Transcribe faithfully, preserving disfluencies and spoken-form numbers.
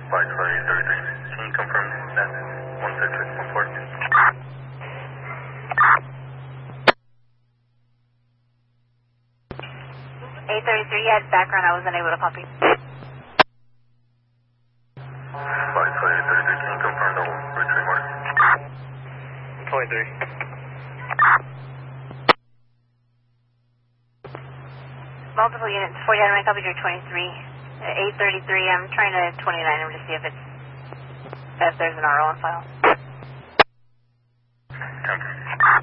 Flight twenty thirty-three, can you confirm that? one six six one four. eight thirty-three, you had background, I was unable to copy. Flight twenty thirty-three, can you confirm the retrieve order? twenty-three. Multiple units, forty, I copied your twenty-three. Uh, eight thirty-three, I'm trying to twenty-nine them to see if it's, if there's an R O on file. ten.